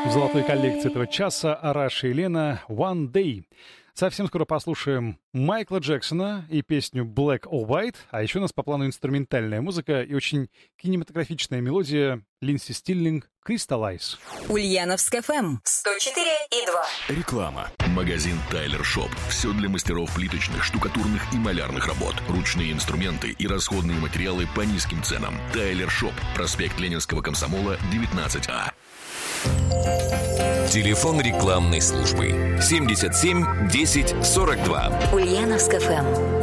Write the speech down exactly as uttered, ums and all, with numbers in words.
В золотой коллекции этого часа Араша и Лена «One Day». Совсем скоро послушаем Майкла Джексона и песню «Black or White», а еще у нас по плану инструментальная музыка и очень кинематографичная мелодия Линдси Стиллинг «Crystallize». Ульяновск эф эм сто четыре и два. Реклама. Магазин Тайлер Шоп. Все для мастеров плиточных, штукатурных и малярных работ. Ручные инструменты и расходные материалы по низким ценам. Тайлер Шоп. Проспект Ленинского комсомола, девятнадцать А. Телефон рекламной службы семьдесят семь десять сорок два. Ульяновск эф эм.